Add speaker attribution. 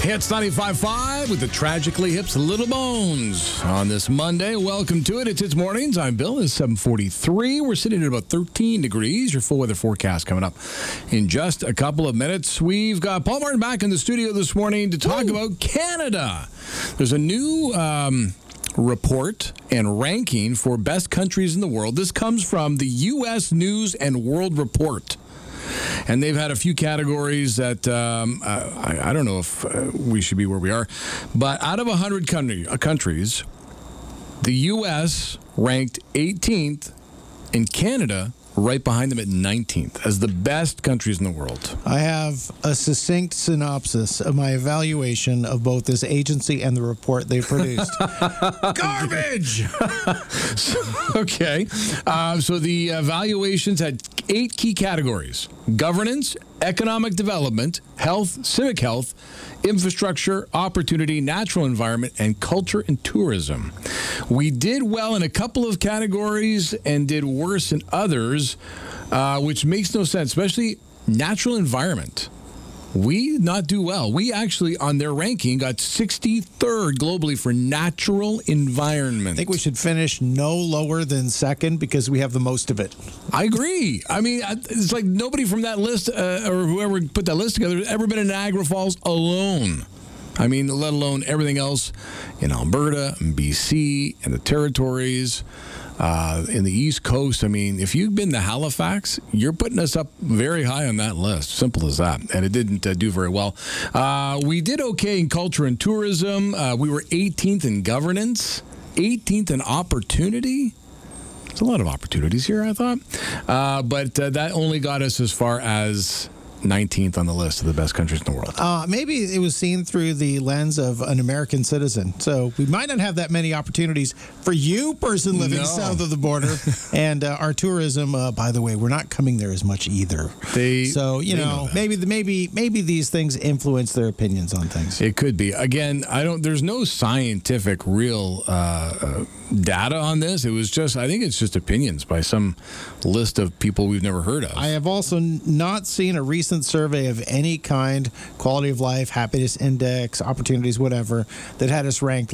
Speaker 1: Hits 95.5 with the Tragically Hip's Little Bones on this Monday. Welcome to it. It's Hits Mornings. I'm Bill. It's 7:43. We're sitting at about 13 degrees. Your full weather forecast coming up in just a couple of minutes. We've got Paul Martin back in the studio this morning to talk about Canada. There's a new report and ranking for best countries in the world. This comes from the U.S. News and World Report. And they've had a few categories that I don't know if we should be where we are. But out of 100 countries, the U.S. ranked 18th and Canada right behind them at 19th as the best countries in the world.
Speaker 2: I have a succinct synopsis of my evaluation of both this agency and the report they produced.
Speaker 1: Garbage! Okay. So the evaluations had 8 key categories: governance, economic development, health, civic health, infrastructure, opportunity, natural environment, and culture and tourism. We did well in a couple of categories and did worse in others, which makes no sense, especially natural environment. We did not do well. We actually, on their ranking, got 63rd globally for natural environment.
Speaker 2: I think we should finish no lower than second because we have the most of it.
Speaker 1: I agree. I mean, it's like nobody from that list or whoever put that list together has ever been in Niagara Falls alone. I mean, let alone everything else in Alberta and BC and the territories. In the East Coast, I mean, if you've been to Halifax, you're putting us up very high on that list. Simple as that. And it didn't do very well. We did okay in culture and tourism. We were 18th in governance, 18th in opportunity. There's a lot of opportunities here, I thought. But that only got us as far as 19th on the list of the best countries in the world.
Speaker 2: Maybe it was seen through the lens of an American citizen. So we might not have that many opportunities for you, person living south of the border. And our tourism, by the way, we're not coming there as much either. Maybe these things influence their opinions on things.
Speaker 1: It could be. Again, there's no scientific real data on this. I think it's just opinions by some list of people we've never heard of.
Speaker 2: I have also not seen a recent survey of any kind, quality of life, happiness index, opportunities, whatever, that had us ranked